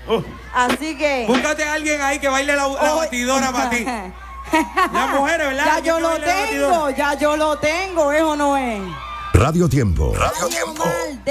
Así que... Búscate a alguien ahí que baile la batidora para ti. Las mujeres, ¿verdad? Ya yo lo tengo, ¿eso no es? Radio Tiempo. Radio Tiempo.